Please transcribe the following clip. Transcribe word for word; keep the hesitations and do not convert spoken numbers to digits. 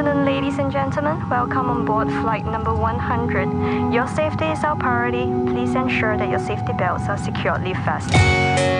afternoon, ladies and gentlemen. Welcome on board flight number one hundred. Your safety is our priority. Please ensure that your safety belts are securely fastened.